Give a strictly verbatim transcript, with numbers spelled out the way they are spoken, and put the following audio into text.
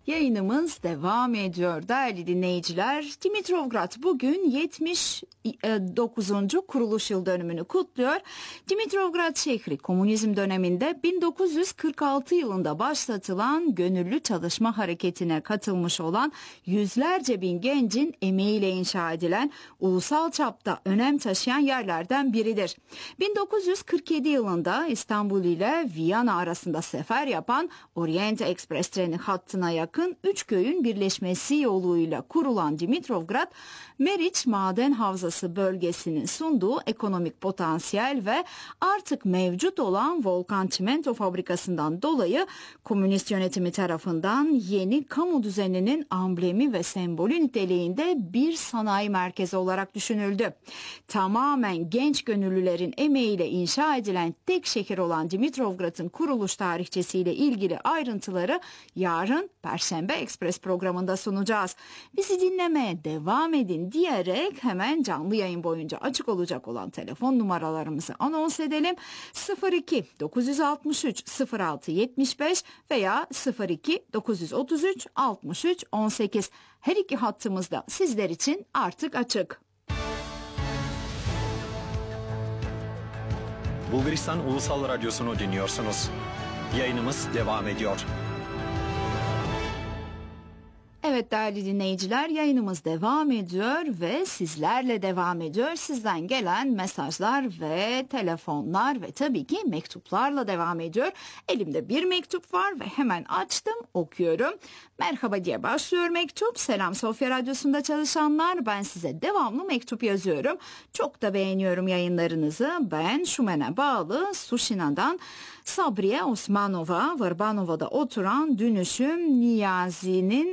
Yayınımız devam ediyor değerli dinleyiciler. Dimitrovgrad bugün yetmiş dokuzuncu kuruluş yıl dönümünü kutluyor. Dimitrovgrad şehri komünizm döneminde bin dokuz yüz kırk altı yılında başlatılan gönüllü çalışma hareketine katılmış olan yüzlerce bin gencin emeğiyle inşa edilen ulusal çapta önem taşıyan yerlerden biridir. bin dokuz yüz kırk yedi yılında İstanbul ile Viyana arasında sefer yapan Orient Express treni hattına yakın üç köyün birleşmesi yoluyla kurulan Dimitrovgrad, Meriç Maden Havzası bölgesinin sunduğu ekonomik potansiyel ve artık mevcut olan Volkan Çimento Fabrikası'ndan dolayı komünist yönetimi tarafından yeni kamu düzeninin amblemi ve sembolü niteliğinde bir sanayi merkezi olarak düşünüldü. Tamamen genç gönüllülerin emeğiyle inşa edilen tek şehir olan Dimitrovgrad'ın kuruluş tarihçesiyle ilgili ayrıntıları yarın Perşembe Ekspres programında sunacağız. Bizi dinlemeye devam edin diyerek hemen canlı yayın boyunca açık olacak olan telefon numaralarımızı anons edelim. sıfır iki dokuz altı üç sıfır altı yetmiş beş veya sıfır iki dokuz otuz üç altmış üç on sekiz. Her iki hattımız da sizler için artık açık. Bulgaristan Ulusal Radyosu'nu dinliyorsunuz. Yayınımız devam ediyor. Evet değerli dinleyiciler, yayınımız devam ediyor ve sizlerle devam ediyor. Sizden gelen mesajlar ve telefonlar ve tabii ki mektuplarla devam ediyor. Elimde bir mektup var ve hemen açtım, okuyorum. Merhaba diye başlıyor mektup. Selam Sofya Radyosu'nda çalışanlar. Ben size devamlı mektup yazıyorum. Çok da beğeniyorum yayınlarınızı. Ben Şumen'e bağlı Suşina'dan Sabriye Osmanova, Varbanova'da oturan dünüşüm Niyazi'nin